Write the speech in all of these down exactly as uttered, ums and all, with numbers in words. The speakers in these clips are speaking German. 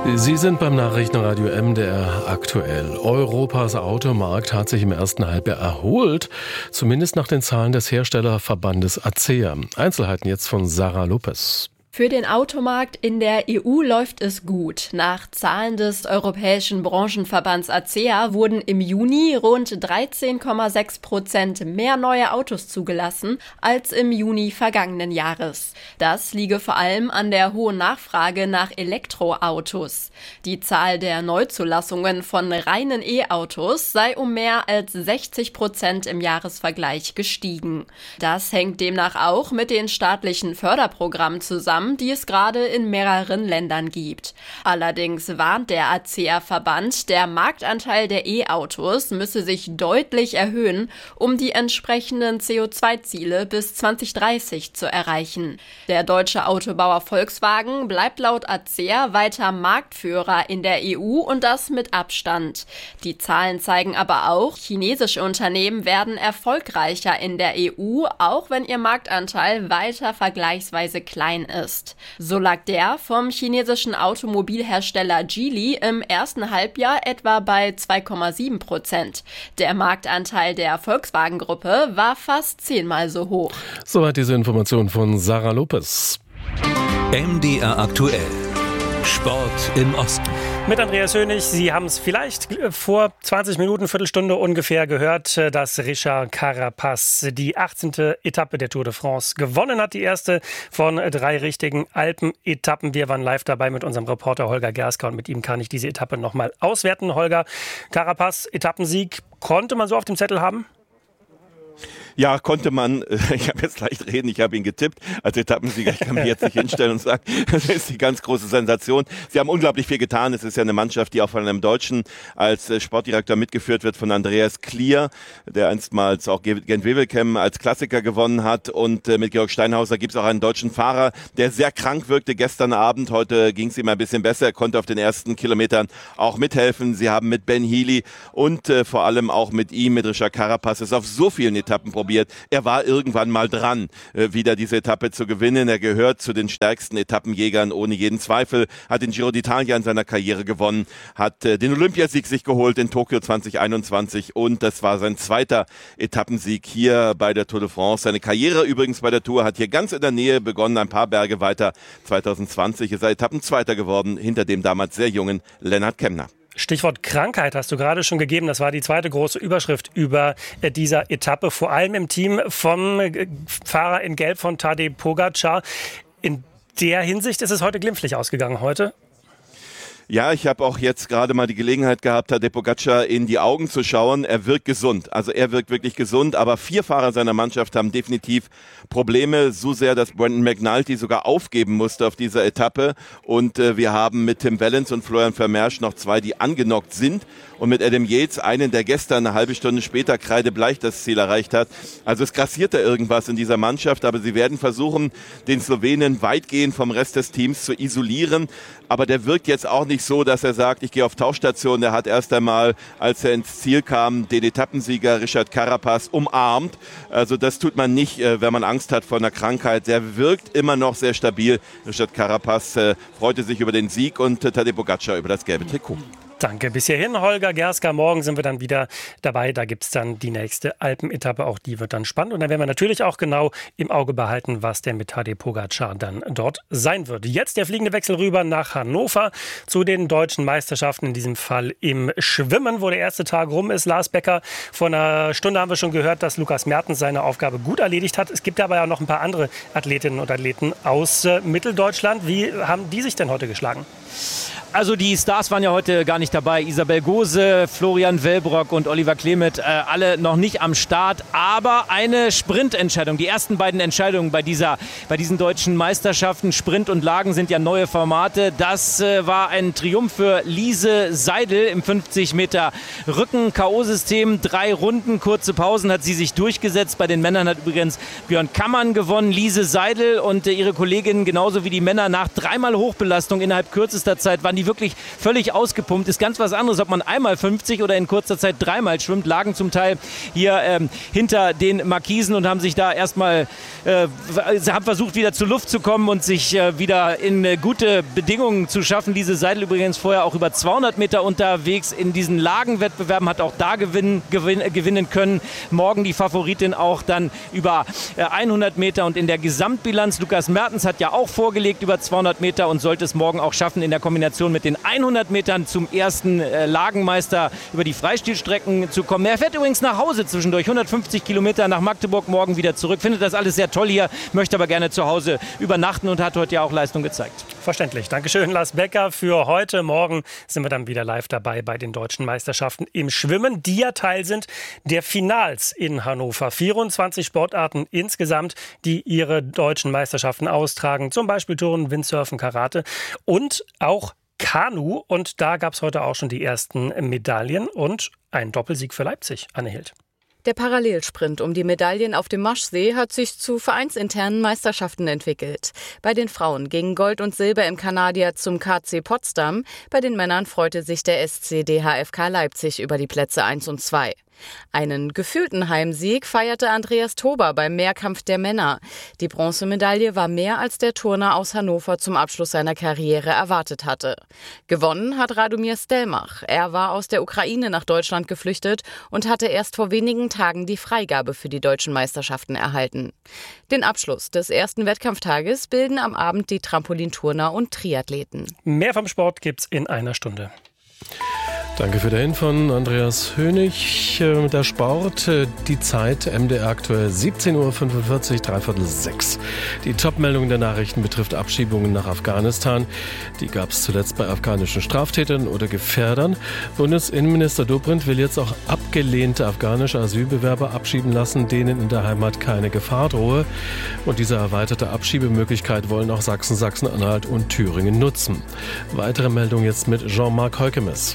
Sie sind beim Nachrichtenradio M D R aktuell. Europas Automarkt hat sich im ersten Halbjahr erholt, zumindest nach den Zahlen des Herstellerverbandes ACEA. Einzelheiten jetzt von Sarah Lopez. Für den Automarkt in der E U läuft es gut. Nach Zahlen des Europäischen Branchenverbands ACEA wurden im Juni rund dreizehn Komma sechs Prozent mehr neue Autos zugelassen als im Juni vergangenen Jahres. Das liege vor allem an der hohen Nachfrage nach Elektroautos. Die Zahl der Neuzulassungen von reinen E-Autos sei um mehr als sechzig Prozent im Jahresvergleich gestiegen. Das hängt demnach auch mit den staatlichen Förderprogrammen zusammen, die es gerade in mehreren Ländern gibt. Allerdings warnt der ACEA-Verband, der Marktanteil der E-Autos müsse sich deutlich erhöhen, um die entsprechenden C O zwei Ziele bis zwanzig dreißig zu erreichen. Der deutsche Autobauer Volkswagen bleibt laut ACEA weiter Marktführer in der E U und das mit Abstand. Die Zahlen zeigen aber auch, chinesische Unternehmen werden erfolgreicher in der E U, auch wenn ihr Marktanteil weiter vergleichsweise klein ist. So lag der vom chinesischen Automobilhersteller Geely im ersten Halbjahr etwa bei zwei Komma sieben Prozent. Der Marktanteil der Volkswagen-Gruppe war fast zehnmal so hoch. Soweit diese Information von Sarah Lopez. M D R aktuell. Sport im Osten. Mit Andreas Hönig. Sie haben es vielleicht vor zwanzig Minuten, Viertelstunde ungefähr gehört, dass Richard Carapaz die achtzehnte Etappe der Tour de France gewonnen hat. Die erste von drei richtigen Alpen-Etappen. Wir waren live dabei mit unserem Reporter Holger Gerska und mit ihm kann ich diese Etappe nochmal auswerten. Holger, Carapaz, Etappensieg, konnte man so auf dem Zettel haben? Ja, konnte man. Ich habe jetzt leicht reden, ich habe ihn getippt als Etappensieger. Ich kann mich jetzt nicht hinstellen und sagen, das ist die ganz große Sensation. Sie haben unglaublich viel getan. Es ist ja eine Mannschaft, die auch von einem Deutschen als Sportdirektor mitgeführt wird, von Andreas Klier, der einstmals auch Gent-Wevelgem als Klassiker gewonnen hat. Und mit Georg Steinhauser gibt es auch einen deutschen Fahrer, der sehr krank wirkte gestern Abend. Heute ging es ihm ein bisschen besser. Er konnte auf den ersten Kilometern auch mithelfen. Sie haben mit Ben Healy und äh, vor allem auch mit ihm, mit Richard Carapaz, es auf so vielen Etappen probiert. Er war irgendwann mal dran, äh, wieder diese Etappe zu gewinnen. Er gehört zu den stärksten Etappenjägern ohne jeden Zweifel, hat den Giro d'Italia in seiner Karriere gewonnen, hat äh, den Olympiasieg sich geholt in Tokio zwanzig einundzwanzig und das war sein zweiter Etappensieg hier bei der Tour de France. Seine Karriere übrigens bei der Tour hat hier ganz in der Nähe begonnen, ein paar Berge weiter. zwanzig zwanzig ist er Etappenzweiter geworden, hinter dem damals sehr jungen Lennart Kemna. Stichwort Krankheit hast du gerade schon gegeben. Das war die zweite große Überschrift über äh, dieser Etappe. Vor allem im Team vom äh, Fahrer in Gelb von Tadej Pogačar. In der Hinsicht ist es heute glimpflich ausgegangen heute. Ja, ich habe auch jetzt gerade mal die Gelegenheit gehabt, Tadej Pogačar in die Augen zu schauen. Er wirkt gesund, also er wirkt wirklich gesund, aber vier Fahrer seiner Mannschaft haben definitiv Probleme, so sehr, dass Brendan McNulty sogar aufgeben musste auf dieser Etappe. Und äh, wir haben mit Tim Wellens und Florian Vermeersch noch zwei, die angenockt sind und mit Adam Yates einen, der gestern eine halbe Stunde später kreidebleich das Ziel erreicht hat. Also es grassiert da irgendwas in dieser Mannschaft, aber sie werden versuchen, den Slowenen weitgehend vom Rest des Teams zu isolieren. Aber der wirkt jetzt auch nicht so, dass er sagt, ich gehe auf Tauchstation. Der hat erst einmal, als er ins Ziel kam, den Etappensieger Richard Carapaz umarmt. Also das tut man nicht, wenn man Angst hat vor einer Krankheit. Der wirkt immer noch sehr stabil. Richard Carapaz äh, freute sich über den Sieg und äh, Tadej Pogačar über das gelbe Trikot. Danke. Bis hierhin, Holger Gerska. Morgen sind wir dann wieder dabei. Da gibt es dann die nächste Alpenetappe. Auch die wird dann spannend. Und dann werden wir natürlich auch genau im Auge behalten, was denn mit Tadej Pogačar dann dort sein wird. Jetzt der fliegende Wechsel rüber nach Hannover zu den deutschen Meisterschaften. In diesem Fall im Schwimmen, wo der erste Tag rum ist. Lars Becker, vor einer Stunde haben wir schon gehört, dass Lukas Mertens seine Aufgabe gut erledigt hat. Es gibt aber ja noch ein paar andere Athletinnen und Athleten aus äh, Mitteldeutschland. Wie haben die sich denn heute geschlagen? Also die Stars waren ja heute gar nicht dabei. Isabel Gose, Florian Wellbrock und Oliver Klemet, äh, alle noch nicht am Start. Aber eine Sprintentscheidung, die ersten beiden Entscheidungen bei, dieser, bei diesen deutschen Meisterschaften, Sprint und Lagen sind ja neue Formate. Das äh, war ein Triumph für Lise Seidel im fünfzig Meter Rücken-K O-System. Drei Runden, kurze Pausen hat sie sich durchgesetzt. Bei den Männern hat übrigens Björn Kammann gewonnen. Lise Seidel und äh, ihre Kolleginnen genauso wie die Männer nach dreimal Hochbelastung innerhalb kürzester Zeit waren die wirklich völlig ausgepumpt. Ist ganz was anderes, ob man einmal fünfzig oder in kurzer Zeit dreimal schwimmt. Lagen zum Teil hier ähm, hinter den Markisen und haben sich da erstmal äh, haben versucht, wieder zur Luft zu kommen und sich äh, wieder in äh, gute Bedingungen zu schaffen. Diese Seidel übrigens vorher auch über zweihundert Meter unterwegs in diesen Lagenwettbewerben, hat auch da gewinnen, gewin, äh, gewinnen können. Morgen die Favoritin auch dann über äh, hundert Meter und in der Gesamtbilanz. Lukas Mertens hat ja auch vorgelegt über zweihundert Meter und sollte es morgen auch schaffen, in der Kombination mit den hundert Metern zum ersten äh, Lagenmeister über die Freistilstrecken zu kommen. Er fährt übrigens nach Hause zwischendurch, hundertfünfzig Kilometer nach Magdeburg, morgen wieder zurück. Findet das alles sehr toll hier, möchte aber gerne zu Hause übernachten und hat heute ja auch Leistung gezeigt. Verständlich. Dankeschön, Lars Becker, für heute. Morgen sind wir dann wieder live dabei bei den deutschen Meisterschaften im Schwimmen, die ja Teil sind der Finals in Hannover. vierundzwanzig Sportarten insgesamt, die ihre deutschen Meisterschaften austragen. Zum Beispiel Turnen, Windsurfen, Karate und auch Kanu. Und da gab es heute auch schon die ersten Medaillen und einen Doppelsieg für Leipzig. Anne Hild. Der Parallelsprint um die Medaillen auf dem Maschsee hat sich zu vereinsinternen Meisterschaften entwickelt. Bei den Frauen gingen Gold und Silber im Kanadier zum K C Potsdam. Bei den Männern freute sich der S C D H F K Leipzig über die Plätze eins und zwei. Einen gefühlten Heimsieg feierte Andreas Tober beim Mehrkampf der Männer. Die Bronzemedaille war mehr, als der Turner aus Hannover zum Abschluss seiner Karriere erwartet hatte. Gewonnen hat Radomir Stelmach. Er war aus der Ukraine nach Deutschland geflüchtet und hatte erst vor wenigen Tagen die Freigabe für die deutschen Meisterschaften erhalten. Den Abschluss des ersten Wettkampftages bilden am Abend die Trampolinturner und Triathleten. Mehr vom Sport gibt's in einer Stunde. Danke für den von Andreas Hönig. Der Sport, die Zeit, M D R aktuell siebzehn Uhr fünfundvierzig, dreiviertel sechs. Die Top-Meldung der Nachrichten betrifft Abschiebungen nach Afghanistan. Die gab es zuletzt bei afghanischen Straftätern oder Gefährdern. Bundesinnenminister Dobrindt will jetzt auch abgelehnte afghanische Asylbewerber abschieben lassen, denen in der Heimat keine Gefahr drohe. Und diese erweiterte Abschiebemöglichkeit wollen auch Sachsen, Sachsen-Anhalt und Thüringen nutzen. Weitere Meldung jetzt mit Jean-Marc Heukemes.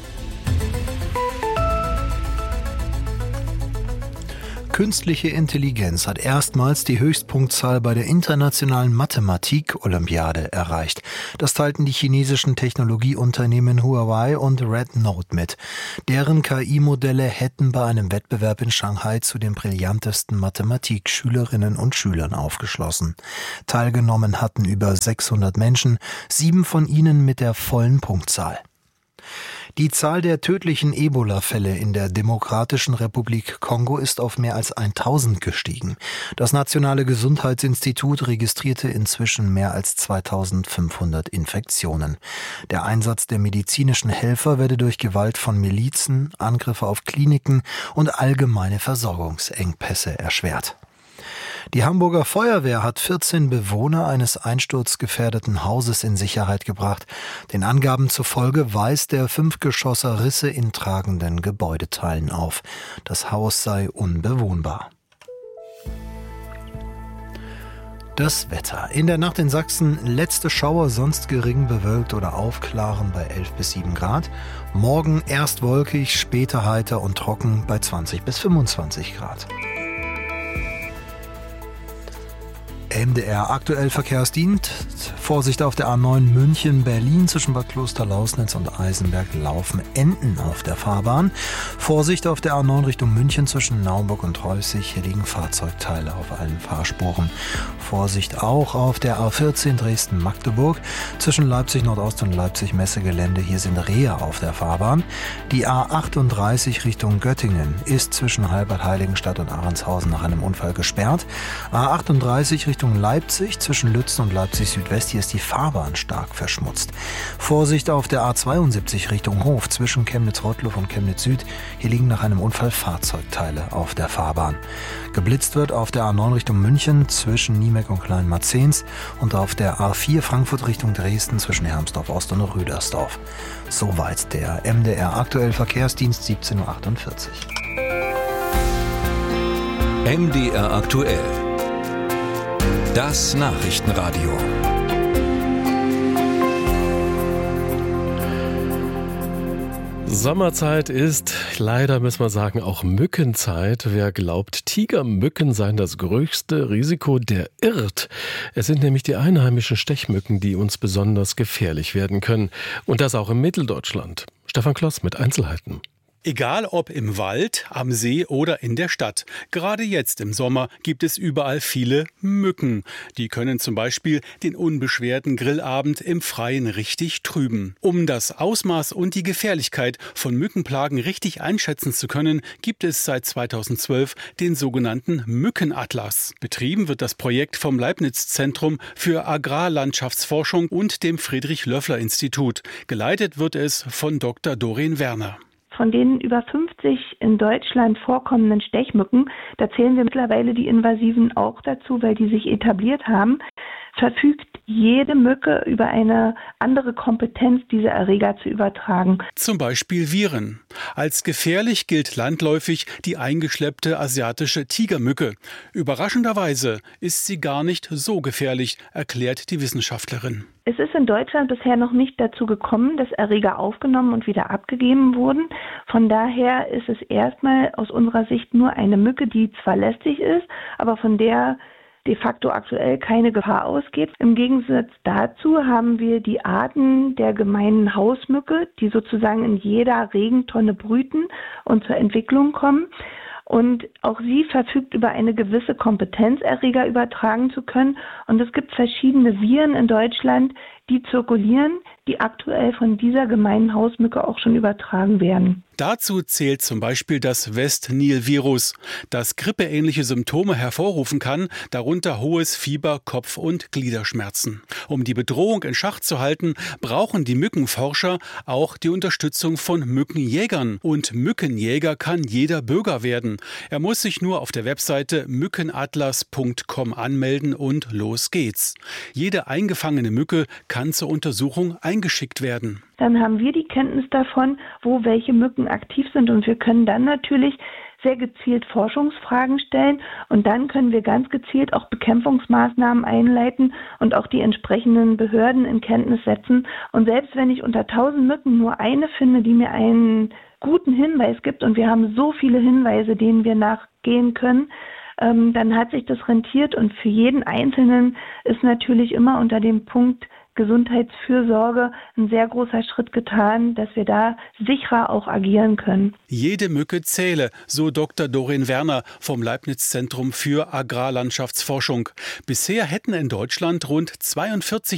Künstliche Intelligenz hat erstmals die Höchstpunktzahl bei der internationalen Mathematik-Olympiade erreicht. Das teilten die chinesischen Technologieunternehmen Huawei und Red Note mit. Deren K I-Modelle hätten bei einem Wettbewerb in Shanghai zu den brillantesten Mathematikschülerinnen und Schülern aufgeschlossen. Teilgenommen hatten über sechshundert Menschen, sieben von ihnen mit der vollen Punktzahl. Die Zahl der tödlichen Ebola-Fälle in der Demokratischen Republik Kongo ist auf mehr als tausend gestiegen. Das Nationale Gesundheitsinstitut registrierte inzwischen mehr als zweitausendfünfhundert Infektionen. Der Einsatz der medizinischen Helfer werde durch Gewalt von Milizen, Angriffe auf Kliniken und allgemeine Versorgungsengpässe erschwert. Die Hamburger Feuerwehr hat vierzehn Bewohner eines einsturzgefährdeten Hauses in Sicherheit gebracht. Den Angaben zufolge weist der Fünfgeschosser Risse in tragenden Gebäudeteilen auf. Das Haus sei unbewohnbar. Das Wetter. In der Nacht in Sachsen letzte Schauer, sonst gering bewölkt oder aufklaren bei elf bis sieben Grad. Morgen erst wolkig, später heiter und trocken bei zwanzig bis fünfundzwanzig Grad. M D R aktuell Verkehrsdienst. Vorsicht auf der A neun München-Berlin zwischen Bad Kloster-Lausnitz und Eisenberg laufen Enten auf der Fahrbahn. Vorsicht auf der A neun Richtung München zwischen Naumburg und Reußig. Hier liegen Fahrzeugteile auf allen Fahrspuren. Vorsicht auch auf der A vierzehn Dresden-Magdeburg zwischen Leipzig-Nordost und Leipzig-Messegelände. Hier sind Rehe auf der Fahrbahn. Die A achtunddreißig Richtung Göttingen ist zwischen Halbert-Heiligenstadt und Ahrendshausen nach einem Unfall gesperrt. A achtunddreißig Richtung Leipzig zwischen Lützen und Leipzig Südwest. Hier ist die Fahrbahn stark verschmutzt. Vorsicht auf der A zweiundsiebzig Richtung Hof zwischen Chemnitz-Rottluff und Chemnitz Süd. Hier liegen nach einem Unfall Fahrzeugteile auf der Fahrbahn. Geblitzt wird auf der A neun Richtung München zwischen Niemeck und Kleinmarzens und auf der A vier Frankfurt Richtung Dresden zwischen Hermsdorf Ost und Rüdersdorf. Soweit der M D R aktuell Verkehrsdienst siebzehn Uhr achtundvierzig. M D R aktuell. Das Nachrichtenradio. Sommerzeit ist, leider müssen wir sagen, auch Mückenzeit. Wer glaubt, Tigermücken seien das größte Risiko, der irrt. Es sind nämlich die einheimischen Stechmücken, die uns besonders gefährlich werden können. Und das auch im Mitteldeutschland. Stefan Kloss mit Einzelheiten. Egal ob im Wald, am See oder in der Stadt. Gerade jetzt im Sommer gibt es überall viele Mücken. Die können zum Beispiel den unbeschwerten Grillabend im Freien richtig trüben. Um das Ausmaß und die Gefährlichkeit von Mückenplagen richtig einschätzen zu können, gibt es seit zweitausendzwölf den sogenannten Mückenatlas. Betrieben wird das Projekt vom Leibniz-Zentrum für Agrarlandschaftsforschung und dem Friedrich-Löffler-Institut. Geleitet wird es von Doktor Doreen Werner. Von den über fünfzig in Deutschland vorkommenden Stechmücken, da zählen wir mittlerweile die invasiven auch dazu, weil die sich etabliert haben, verfügt jede Mücke über eine andere Kompetenz, diese Erreger zu übertragen. Zum Beispiel Viren. Als gefährlich gilt landläufig die eingeschleppte asiatische Tigermücke. Überraschenderweise ist sie gar nicht so gefährlich, erklärt die Wissenschaftlerin. Es ist in Deutschland bisher noch nicht dazu gekommen, dass Erreger aufgenommen und wieder abgegeben wurden. Von daher ist es erstmal aus unserer Sicht nur eine Mücke, die zwar lästig ist, aber von der de facto aktuell keine Gefahr ausgeht. Im Gegensatz dazu haben wir die Arten der gemeinen Hausmücke, die sozusagen in jeder Regentonne brüten und zur Entwicklung kommen. Und auch sie verfügt über eine gewisse Kompetenz, Erreger übertragen zu können. Und es gibt verschiedene Viren in Deutschland, die zirkulieren, die aktuell von dieser gemeinen Hausmücke auch schon übertragen werden. Dazu zählt zum Beispiel das West-Nil-Virus, das grippeähnliche Symptome hervorrufen kann, darunter hohes Fieber, Kopf- und Gliederschmerzen. Um die Bedrohung in Schach zu halten, brauchen die Mückenforscher auch die Unterstützung von Mückenjägern. Und Mückenjäger kann jeder Bürger werden. Er muss sich nur auf der Webseite mückenatlas punkt com anmelden und los geht's. Jede eingefangene Mücke kann zur Untersuchung eingeschickt werden. Dann haben wir die Kenntnis davon, wo welche Mücken aktiv sind, und wir können dann natürlich sehr gezielt Forschungsfragen stellen, und dann können wir ganz gezielt auch Bekämpfungsmaßnahmen einleiten und auch die entsprechenden Behörden in Kenntnis setzen. Und selbst wenn ich unter tausend Mücken nur eine finde, die mir einen guten Hinweis gibt, und wir haben so viele Hinweise, denen wir nachgehen können, ähm, dann hat sich das rentiert, und für jeden Einzelnen ist natürlich immer unter dem Punkt Gesundheitsfürsorge ein sehr großer Schritt getan, dass wir da sicherer auch agieren können. Jede Mücke zähle, so Doktor Doreen Werner vom Leibniz-Zentrum für Agrarlandschaftsforschung. Bisher hätten in Deutschland rund zweiundvierzigtausend